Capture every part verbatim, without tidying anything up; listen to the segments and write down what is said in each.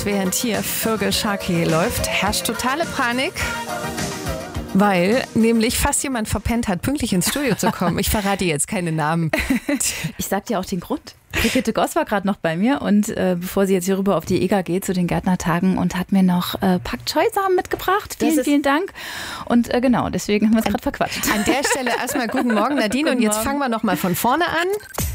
Und während hier Vögel Sharky läuft, herrscht totale Panik, weil nämlich fast jemand verpennt hat, pünktlich ins Studio zu kommen. Ich verrate jetzt keine Namen. Ich sag dir auch den Grund. Brigitte Goss war gerade noch bei mir und äh, bevor sie jetzt hier rüber auf die E G A geht zu den Gärtnertagen und hat mir noch äh, Pak Choi-Samen mitgebracht. Vielen, vielen Dank. Und äh, genau, deswegen haben wir es gerade verquatscht. An der Stelle erstmal guten Morgen, Nadine. Guten und jetzt Morgen. fangen wir noch mal von vorne an.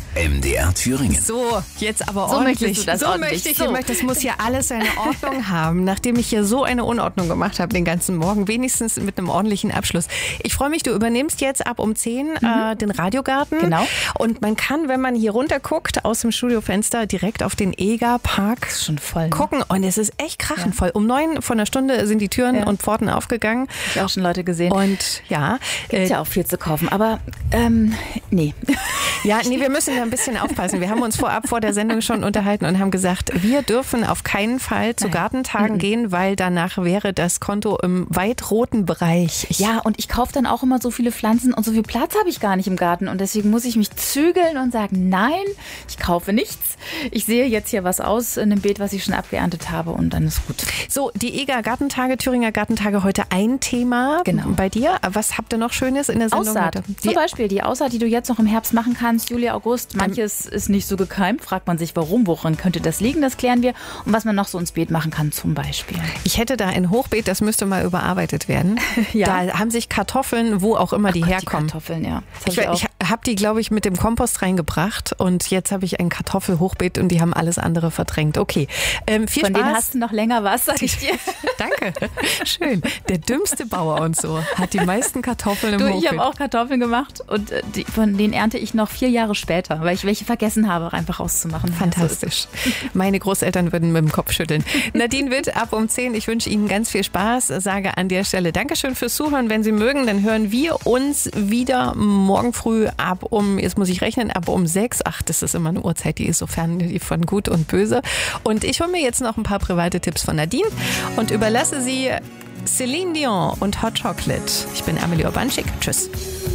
M D R Thüringen. So, jetzt aber So ordentlich. möchtest du das so ordentlich. möchte ich. So. Ich möchte, das muss hier alles seine Ordnung haben, nachdem ich hier so eine Unordnung gemacht habe den ganzen Morgen, wenigstens mit einem ordentlichen Abschluss. Ich freue mich, du übernimmst jetzt ab um zehn mhm. äh, den Radiogarten. Genau. Und man kann, wenn man hier runter guckt, aus dem Studiofenster direkt auf den E G A-Park schon voll, ne? gucken. Und es ist echt krachenvoll. Um neun von einer Stunde sind die Türen Ja. und Pforten aufgegangen. Hab ich auch schon Leute gesehen. Und ja. Ist ja auch viel zu kaufen, aber ähm, nee. Ja, nee, wir müssen da ein bisschen aufpassen. Wir haben uns vorab vor der Sendung schon unterhalten und haben gesagt, wir dürfen auf keinen Fall zu Nein. Gartentagen Mhm. gehen, weil danach wäre das Konto im weit roten Bereich. Ich Ja, und ich kaufe dann auch immer so viele Pflanzen und so viel Platz habe ich gar nicht im Garten und deswegen muss ich mich zügeln und sagen, nein, ich kaufe nichts. Ich sehe jetzt hier was aus in dem Beet, was ich schon abgeerntet habe und dann ist gut. So, die E G A Gartentage, Thüringer Gartentage, heute ein Thema Genau. bei dir. Was habt ihr noch Schönes in der Sendung Aussaat. heute? Zum Die, Beispiel die Aussaat, die du jetzt noch im Herbst machen kannst, Juli, August. Manches ist nicht so gekeimt, fragt man sich, warum, woran könnte das liegen, das klären wir. Und was man noch so ins Beet machen kann zum Beispiel. ich hätte da ein Hochbeet, das müsste mal überarbeitet werden. Ja. Da haben sich Kartoffeln, wo auch immer die Gott, herkommen. Die Kartoffeln, ja. Das Ich, hab ich ich auch. habe die, glaube ich, mit dem Kompost reingebracht und jetzt habe ich ein Kartoffelhochbeet und die haben alles andere verdrängt. Okay, ähm, viel Von Spaß. denen hast du noch länger was, sag ich dir. Danke, schön. Der dümmste Bauer und so hat die meisten Kartoffeln im Du, Hochbeet. ich habe auch Kartoffeln gemacht und äh, die, von denen ernte ich noch vier Jahre später, weil ich welche vergessen habe, einfach rauszumachen. Fantastisch. Meine Großeltern würden mit dem Kopf schütteln. Nadine Witt ab um zehn. Ich wünsche Ihnen ganz viel Spaß. Sage an der Stelle Dankeschön fürs Zuhören. Wenn Sie mögen, dann hören wir uns wieder morgen früh ab um, jetzt muss ich rechnen, ab um sechs. Ach, das ist immer eine Uhrzeit, die ist so fern von gut und böse. Und ich hole mir jetzt noch ein paar private Tipps von Nadine und überlasse sie Celine Dion und Hot Chocolate. Ich bin Amelie Urbanschik. Tschüss.